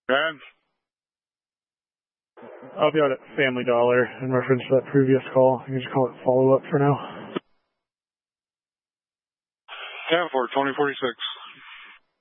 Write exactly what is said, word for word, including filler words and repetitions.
And I'll be out at Family Dollar in reference to that previous call. You can just call it follow-up for now. ten four, twenty forty-six.